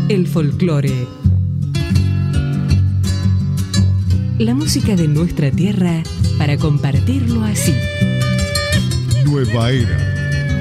El folclore. La música de nuestra tierra para compartirlo así. Nueva era.